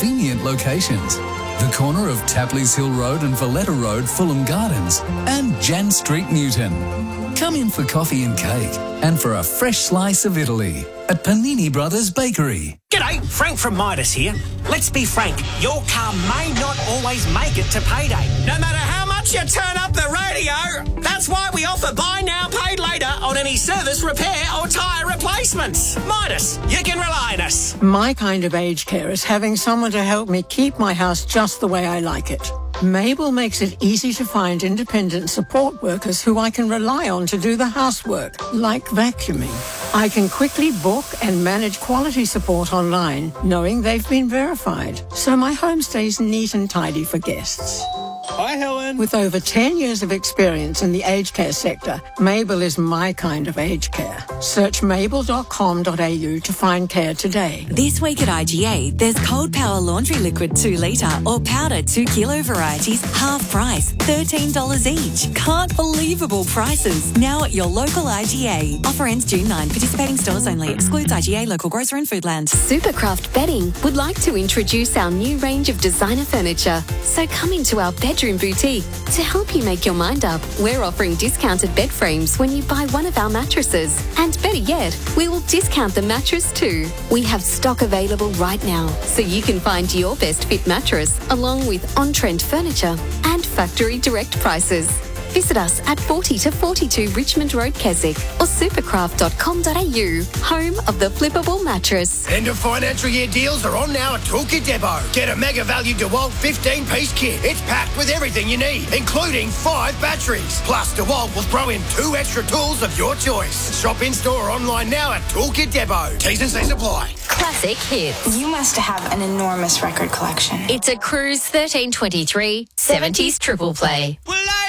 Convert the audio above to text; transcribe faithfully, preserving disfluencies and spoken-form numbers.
convenient locations. The corner of Tapley's Hill Road and Valletta Road, Fulham Gardens, and Jan Street, Newton. Come in for coffee and cake and for a fresh slice of Italy at Panini Brothers Bakery. G'day, Frank from Midas here. Let's be frank, your car may not always make it to payday. No matter how much you turn up the radio, that's why we offer buy now, paid later on any service, repair or tyre replacements. Midas, you can rely on us. My kind of aged care is having someone to help me keep my house just the way I like it. Mabel makes it easy to find independent support workers who I can rely on to do the housework, like vacuuming. I can quickly book and manage quality support online, knowing they've been verified, so my home stays neat and tidy for guests. Hi, Helen. With over ten years of experience in the aged care sector, Mabel is my kind of aged care. Search mabel dot com dot a u to find care today. This week at I G A, there's Cold Power Laundry Liquid two litre or powder two kilo varieties, half price, thirteen dollars each. Can't believable prices. Now at your local I G A. Offer ends June ninth. Participating stores only. Excludes I G A, local grocer and Foodland. Supercraft Bedding would like to introduce our new range of designer furniture. So come into our bedroom boutique to help you make your mind up. We're offering discounted bed frames when you buy one of our mattresses. And better yet, we will discount the mattress too. We have stock available right now, so you can find your best fit mattress along with on-trend furniture and factory direct prices. Visit us at forty to forty-two Richmond Road, Keswick or supercraft dot com dot a u, home of the flippable mattress. End of financial year deals are on now at Toolkit Depot. Get a mega value DeWalt fifteen-piece kit. It's packed with everything you need, including five batteries. Plus, DeWalt will throw in two extra tools of your choice. Shop in-store or online now at Toolkit Depot. T's and C's apply. Classic hits. You must have an enormous record collection. It's a Cruise thirteen twenty-three seventies triple play.